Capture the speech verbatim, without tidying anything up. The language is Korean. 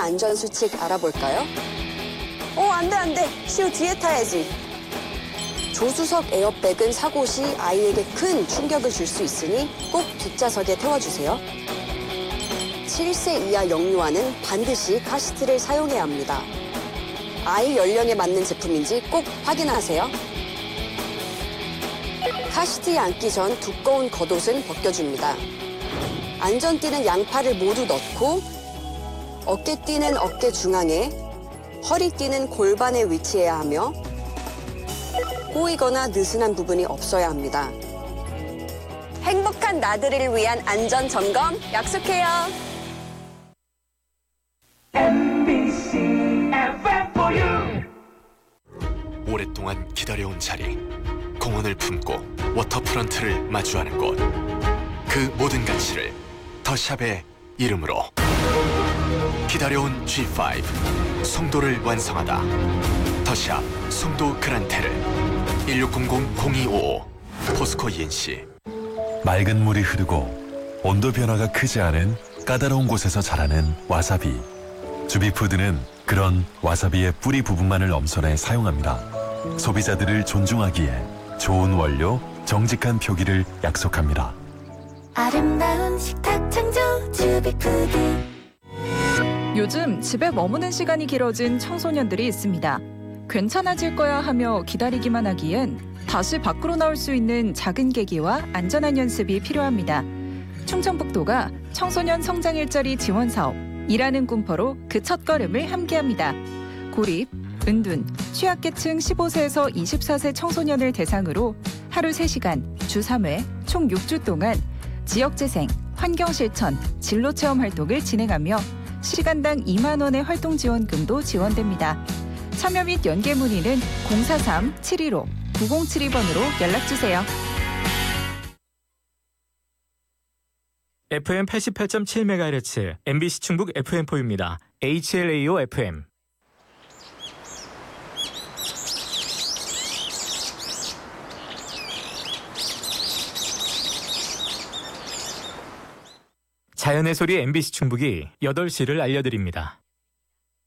안전수칙 알아볼까요? 어, 안 돼, 안 돼. 시우 뒤에 타야지. 조수석 에어백은 사고 시 아이에게 큰 충격을 줄 수 있으니 꼭 뒷좌석에 태워주세요. 칠 세 이하 영유아는 반드시 카시트를 사용해야 합니다. 아이 연령에 맞는 제품인지 꼭 확인하세요. 카시트에 앉기 전 두꺼운 겉옷은 벗겨줍니다. 안전띠는 양팔을 모두 넣고 어깨띠는 어깨 중앙에, 허리띠는 골반에 위치해야 하며 꼬이거나 느슨한 부분이 없어야 합니다. 행복한 나들이를 위한 안전 점검 약속해요. 엠비씨 에프엠 for you. 오랫동안 기다려온 자리, 공원을 품고 워터프런트를 마주하는 곳. 그 모든 가치를 더샵의 이름으로. 기다려온 지 파이브, 송도를 완성하다. 더샵 송도 그란테르. 일육공공 공이오오 포스코 이엔씨. 맑은 물이 흐르고 온도 변화가 크지 않은 까다로운 곳에서 자라는 와사비. 주비푸드는 그런 와사비의 뿌리 부분만을 엄선해 사용합니다. 소비자들을 존중하기에 좋은 원료, 정직한 표기를 약속합니다. 아름다운 식탁 창조 주비푸드. 요즘 집에 머무는 시간이 길어진 청소년들이 있습니다. 괜찮아질 거야 하며 기다리기만 하기엔 다시 밖으로 나올 수 있는 작은 계기와 안전한 연습이 필요합니다. 충청북도가 청소년 성장 일자리 지원 사업 일하는 꿈퍼로 그 첫걸음을 함께합니다. 고립, 은둔, 취약계층 십오 세에서 이십사 세 청소년을 대상으로 하루 세 시간, 주 삼 회, 총 육 주 동안 지역재생, 환경실천, 진로체험 활동을 진행하며 시간당 이만 원의 활동지원금도 지원됩니다. 참여 및 연계 문의는 공사삼 칠일오 구공칠이 번으로 연락주세요. 에프엠 팔십팔 점 칠 메가헤르츠 엠비씨 충북 에프엠포입니다. 에이치엘에이오 에프엠. 자연의 소리 엠비씨 충북이 여덟 시를 알려드립니다.